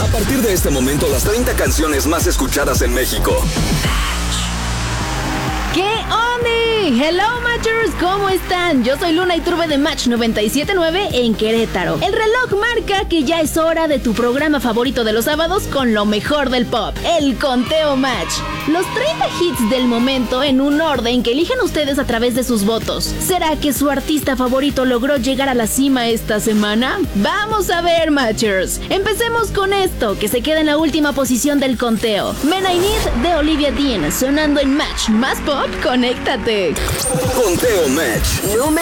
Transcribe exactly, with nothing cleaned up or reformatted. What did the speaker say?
A partir de este momento, las treinta canciones más escuchadas en México. ¿Qué onda? Hello Matchers, ¿cómo están? Yo soy Luna Iturbe de Match noventa y siete punto nueve en Querétaro. El reloj marca que ya es hora de tu programa favorito de los sábados con lo mejor del pop, el Conteo Match. Los treinta hits del momento en un orden que eligen ustedes a través de sus votos. ¿Será que su artista favorito logró llegar a la cima esta semana? Vamos a ver, Matchers. Empecemos con esto, que se queda en la última posición del conteo. Men I Need de Olivia Dean, sonando en Match más pop. Conéctate. Conteo Match Número